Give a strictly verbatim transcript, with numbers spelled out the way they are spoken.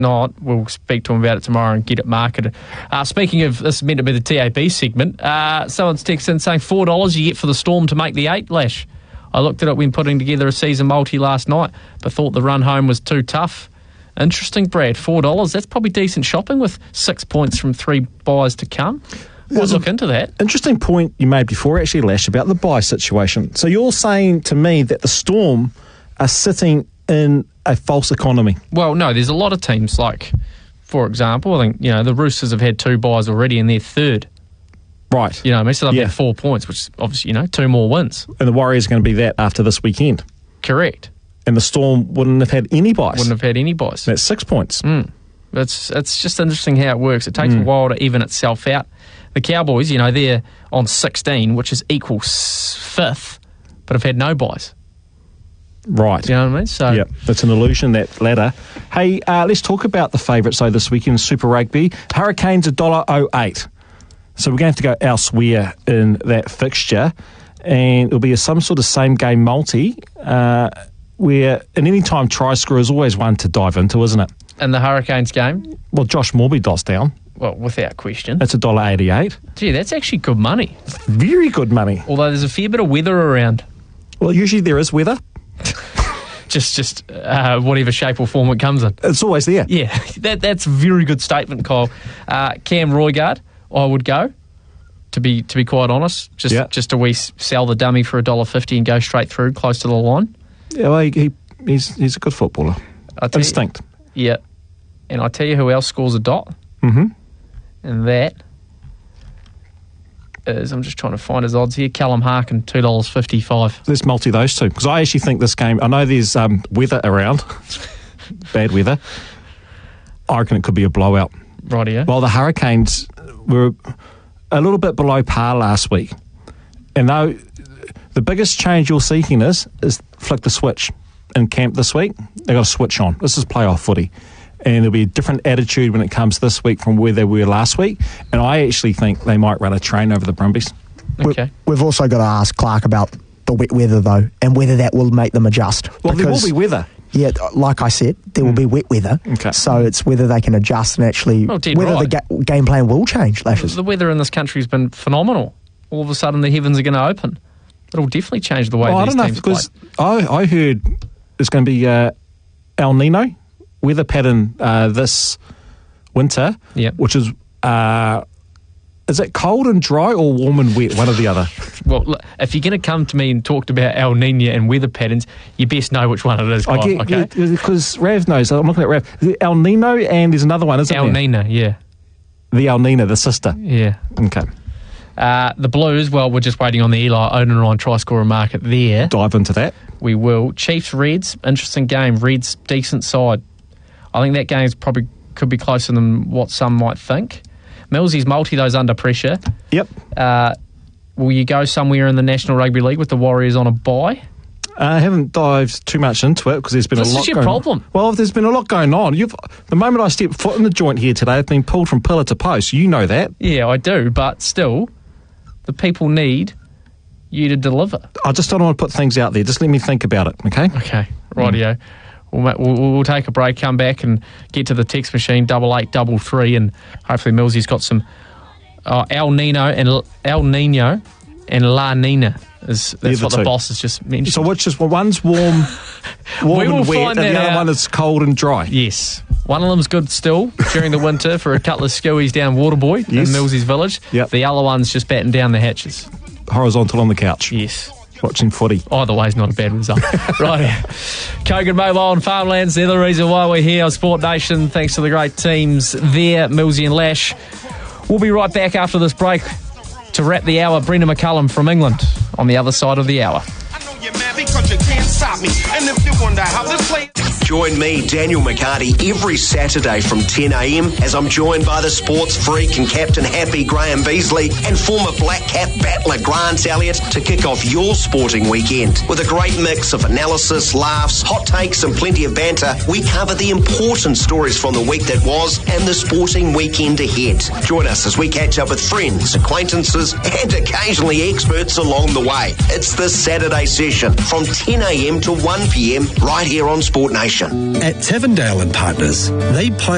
not, we'll speak to him about it tomorrow and get it marketed. Uh, speaking of, this is meant to be the T A B segment, uh, someone's texted in saying four dollars you get for the Storm to make the eight, Lash. I looked at it when putting together a season multi last night, but thought the run home was too tough. Interesting, Brad. four dollars, that's probably decent shopping with six points from three buys to come. We'll look into that. Interesting point you made before, actually, Lash, about the buy situation. So you're saying to me that the Storm are sitting in a false economy? Well, no, there's a lot of teams, like, for example, I think, you know, the Roosters have had two buys already and they're third. Right. You know what I mean? So they've Yeah. had four points, which is obviously, you know, two more wins. And the Warriors are going to be that after this weekend. Correct. And the Storm wouldn't have had any buys. Wouldn't have had any buys. That's six points. Mm. It's, it's just interesting how it works. It takes Mm. a while to even itself out. The Cowboys, you know, they're on sixteen, which is equal fifth, but have had no buys. Right. Do you know what I mean? So, yeah, that's an illusion, that ladder. Hey, uh, let's talk about the favourites, though, this weekend in Super Rugby. Hurricanes one dollar oh eight. So we're going to have to go elsewhere in that fixture. And it'll be a, some sort of same-game multi, uh, where an any-time try scorer is always one to dive into, isn't it? in the Hurricanes game, Well, Josh Morby dots down. well, without question. That's one dollar eighty-eight. Gee, that's actually good money. Very good money. Although there's a fair bit of weather around. Well, usually there is weather. Just, just uh, whatever shape or form it comes in. It's always there. Yeah, that that's a very good statement, Kyle. Uh, Cam Roigard, I would go. To be to be quite honest, just Yeah. just to we sell the dummy for a dollar fifty and go straight through, close to the line. Yeah, well, he, he, he's he's a good footballer. I tell you- Instinct. Yeah, and I tell you who else scores a dot, Mm-hmm. and that is, I'm just trying to find his odds here. Callum Harkin, two dollars fifty-five. Let's multi those two, because I actually think this game, I know there's um, weather around, bad weather. I reckon it could be a blowout. Rightio. Well, the Hurricanes were a little bit below par last week. And though the biggest change you're seeking is, is flick the switch in camp this week. They've got to switch on. This is playoff footy. And there'll be a different attitude when it comes this week from where they were last week. And I actually think they might run a train over the Brumbies. Okay. We've also got to ask Clark about the wet weather, though, and whether that will make them adjust. Well, there will Because- be weather. Yeah, like I said, there will be wet weather. Okay. So it's whether they can adjust and actually Oh, dead whether right. the ga- game plan will change. Lashes. The weather in this country has been phenomenal. All of a sudden, the heavens are going to open. It'll definitely change the way Well, I these don't know, teams because play. I, I heard there's going to be uh, El Nino weather pattern uh, this winter, Yeah. which is, uh, is it cold and dry or warm and wet, one or the other? Well, look, if you're going to come to me and talk about El Nino and weather patterns, you best know which one it is, Kyle, I get, okay? because Rav knows, I'm looking at Rav, Is it El Nino and there's another one, isn't El there? Nino, yeah. The El Nino, the sister. Yeah. Okay, Uh, the Blues, well, we're just waiting on the Eli Odenrine try scorer market there. dive into that. We will. Chiefs, Reds, interesting game. Reds, decent side. I think that game's probably could be closer than what some might think. Millsy's multi, those under pressure. Yep. Uh, will you go somewhere in the National Rugby League with the Warriors on a bye? I haven't dived too much into it because there's been This a lot is your going problem. on. Well, there's been a lot going on. You've, the moment I step foot in the joint here today, I've been pulled from pillar to post. You know that. Yeah, I do, but still, the people need you to deliver. I just don't want to put things out there. Just let me think about it, okay? Okay, rightio. We'll, ma- we'll, we'll take a break, come back and get to the text machine, double eight, double three, and hopefully Millsy's got some uh, El Nino and L- El Nino and La Nina. Is, They're that's the what the two. boss has just mentioned. So which is, well, one's warm, warm We will and wet, find and the that other out. one is cold and dry. Yes. One of them's good still during the winter for a couple of skewies down Waterboy Yes. in Millsy's village. Yep. The other one's just batting down the hatches. Horizontal on the couch, Yes. watching footy. Either way is not a bad result. Right. Kogan Mobile and Farmlands, they're the reason why we're here on Sport Nation. Thanks to the great teams there, Millsy and Lash. We'll be right back after this break to wrap the hour. Brenda McCullum from England on the other side of the hour. I know you're mad because you can't stop me. And if you wonder how this play... Join me, Daniel McCarty, every Saturday from ten a.m. as I'm joined by the sports freak and Captain Happy Graham Beasley and former Black Cap battler Grant Elliott to kick off your sporting weekend. With a great mix of analysis, laughs, hot takes and plenty of banter, we cover the important stories from the week that was and the sporting weekend ahead. Join us as we catch up with friends, acquaintances and occasionally experts along the way. It's the Saturday session from ten a.m. to one p.m. right here on Sport Nation. At Tavendale and Partners, they plan